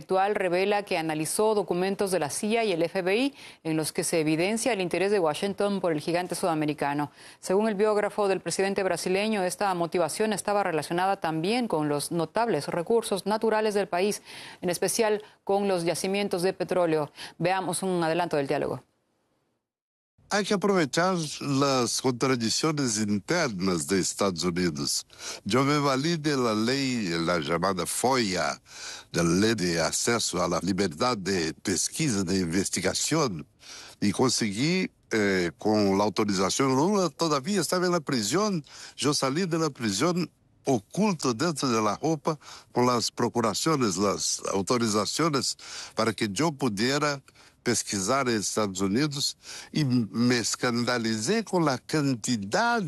intelectual revela que analizó documentos de la CIA y el FBI en los que se evidencia el interés de Washington por el gigante sudamericano. Según el biógrafo del presidente brasileño, esta motivación estaba relacionada también con los notables recursos naturales del país, en especial con los yacimientos de petróleo. Veamos un adelanto del diálogo. Hay que aprovechar las contradicciones internas de Estados Unidos. Yo me valí de la ley, la llamada FOIA, de la ley de acceso a la libertad de pesquisa, de investigación, y conseguí, con la autorización, Lula todavía estaba en la prisión, yo salí de la prisión oculto dentro de la ropa con las procuraciones, las autorizaciones para que yo pudiera pesquisar en Estados Unidos, y me escandalicé con la cantidad,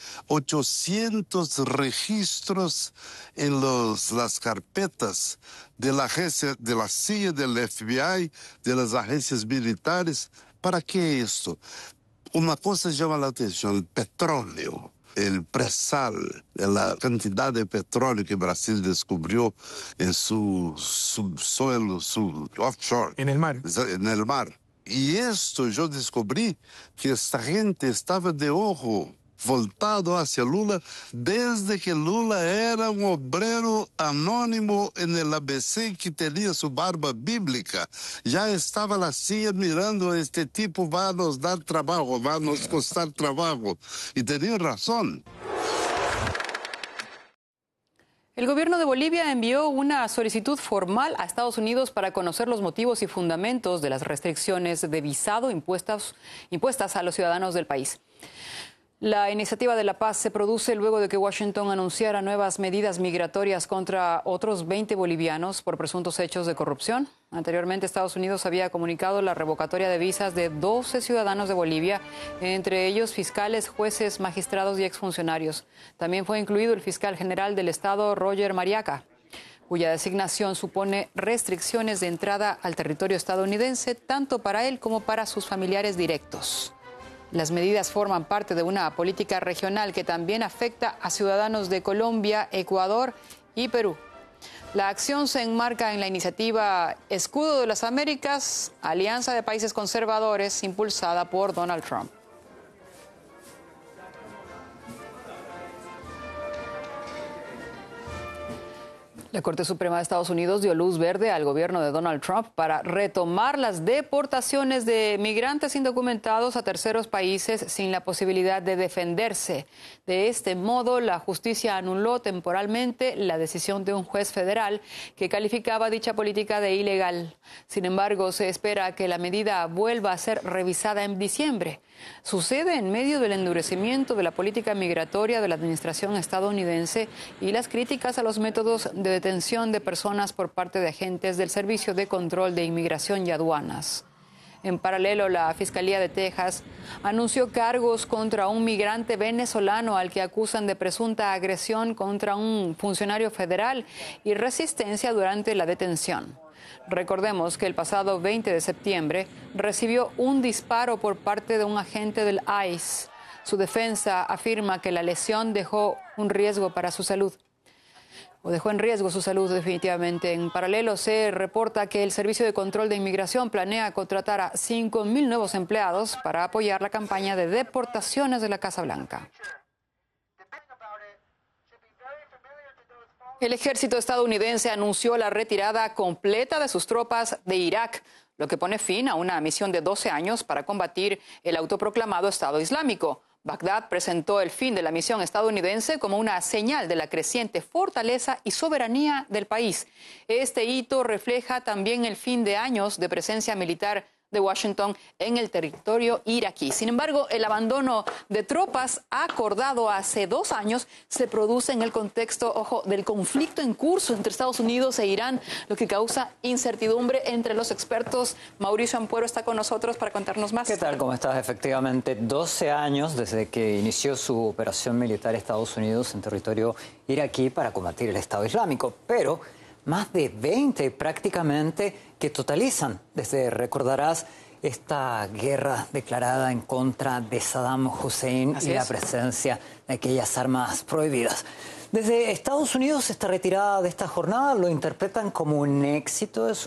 800 registros en las carpetas de la agencia, de la CIA, del FBI, de las agencias militares. ¿Para qué esto? Una cosa llama la atención: el petróleo. El presal, la cantidad de petróleo que Brasil descubrió en su subsuelo, su offshore. En el mar. En el mar. Y esto yo descubrí que esta gente estaba de ojo voltado hacia Lula desde que Lula era un obrero anónimo en el ABC que tenía su barba bíblica. Ya estaba la CIA mirando: este tipo va a nos dar trabajo, va a nos costar trabajo. Y tenía razón. El gobierno de Bolivia envió una solicitud formal a Estados Unidos para conocer los motivos y fundamentos de las restricciones de visado impuestas a los ciudadanos del país. La iniciativa de la paz se produce luego de que Washington anunciara nuevas medidas migratorias contra otros 20 bolivianos por presuntos hechos de corrupción. Anteriormente, Estados Unidos había comunicado la revocatoria de visas de 12 ciudadanos de Bolivia, entre ellos fiscales, jueces, magistrados y exfuncionarios. También fue incluido el fiscal general del estado, Roger Mariaca, cuya designación supone restricciones de entrada al territorio estadounidense, tanto para él como para sus familiares directos. Las medidas forman parte de una política regional que también afecta a ciudadanos de Colombia, Ecuador y Perú. La acción se enmarca en la iniciativa Escudo de las Américas, Alianza de Países Conservadores, impulsada por Donald Trump. La Corte Suprema de Estados Unidos dio luz verde al gobierno de Donald Trump para retomar las deportaciones de migrantes indocumentados a terceros países sin la posibilidad de defenderse. De este modo, la justicia anuló temporalmente la decisión de un juez federal que calificaba dicha política de ilegal. Sin embargo, se espera que la medida vuelva a ser revisada en diciembre. Sucede en medio del endurecimiento de la política migratoria de la administración estadounidense y las críticas a los métodos de detención de personas por parte de agentes del Servicio de Control de Inmigración y Aduanas. En paralelo, la Fiscalía de Texas anunció cargos contra un migrante venezolano al que acusan de presunta agresión contra un funcionario federal y resistencia durante la detención. Recordemos que el pasado 20 de septiembre recibió un disparo por parte de un agente del ICE. Su defensa afirma que la lesión dejó en riesgo su salud definitivamente. En paralelo, se reporta que el Servicio de Control de Inmigración planea contratar a 5,000 nuevos empleados para apoyar la campaña de deportaciones de la Casa Blanca. El ejército estadounidense anunció la retirada completa de sus tropas de Irak, lo que pone fin a una misión de 12 años para combatir el autoproclamado Estado Islámico. Bagdad presentó el fin de la misión estadounidense como una señal de la creciente fortaleza y soberanía del país. Este hito refleja también el fin de años de presencia militar de Washington en el territorio iraquí. Sin embargo, el abandono de tropas acordado hace 2 años se produce en el contexto, del conflicto en curso entre Estados Unidos e Irán, lo que causa incertidumbre entre los expertos. Mauricio Ampuero está con nosotros para contarnos más. ¿Qué tal? ¿Cómo estás? Efectivamente, 12 años desde que inició su operación militar Estados Unidos en territorio iraquí para combatir el Estado Islámico, pero más de 20 prácticamente que totalizan, desde, recordarás, esta guerra declarada en contra de Saddam Hussein y la presencia de aquellas armas prohibidas. Desde Estados Unidos, esta retirada de esta jornada lo interpretan como un éxito de su